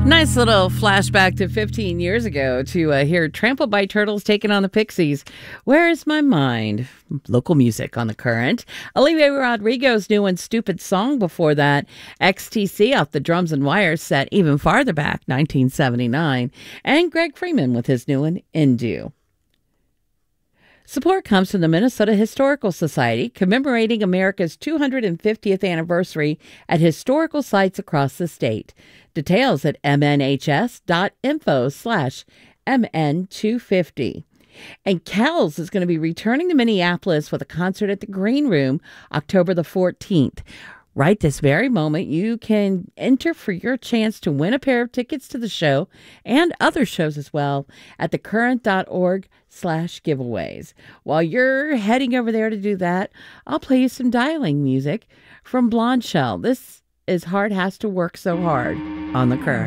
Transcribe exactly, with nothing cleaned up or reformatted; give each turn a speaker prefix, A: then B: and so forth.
A: Nice little flashback to fifteen years ago to uh, hear Trampled by Turtles taking on the Pixies. Where is my mind? Local music on the Current. Olivia Rodrigo's new and Stupid Song before that. X T C off the Drums and Wires set even farther back, nineteen seventy-nine. And Greg Freeman with his new one, Indu. Support comes from the Minnesota Historical Society, commemorating America's two hundred fiftieth anniversary at historical sites across the state. Details at mnhs.info slash mn250. And Kells is going to be returning to Minneapolis with a concert at the Green Room October the fourteenth. Right this very moment, you can enter for your chance to win a pair of tickets to the show and other shows as well at thecurrent.org slash giveaways. While you're heading over there to do that, I'll play you some dialing music from Blonde Shell. This is Heart Has to Work So Hard on the Current.